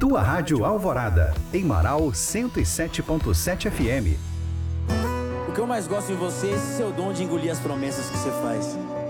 Tua Rádio Alvorada, em Marau 107.7 FM. O que eu mais gosto em você é esse seu dom de engolir as promessas que você faz.